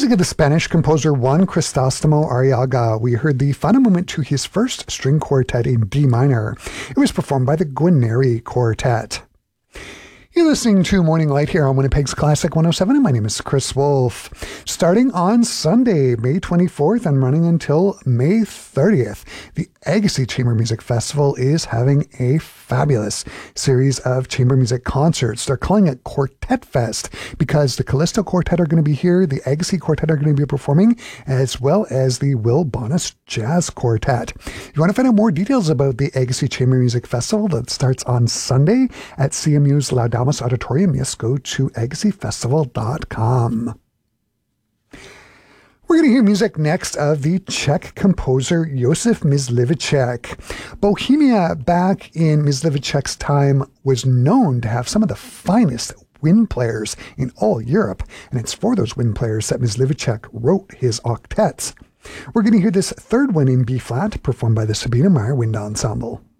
music of the Spanish composer Juan Crisóstomo Arriaga, we heard the final movement to his first string quartet in D minor. It was performed by the Guarneri Quartet. You're listening to Morning Light here on Winnipeg's Classic 107, and my name is Chris Wolf. Starting on Sunday, May 24th and running until May 30th, the Agassiz Chamber Music Festival is having a fabulous series of chamber music concerts. They're calling it Quartet Fest because the Callisto Quartet are going to be here, the Agassiz Quartet are going to be performing, as well as the Will Bonas Jazz Quartet. If you want to find out more details about the Agassiz Chamber Music Festival that starts on Sunday at CMU's Laudamus Auditorium, yes, go to agassizfestival.com. We're going to hear music next of the Czech composer Josef Mysliveček. Bohemia back in Mysliveček's time was known to have some of the finest wind players in all Europe, and it's for those wind players that Mysliveček wrote his octets. We're going to hear this third one in B-flat, performed by the Sabina Meyer Wind Ensemble.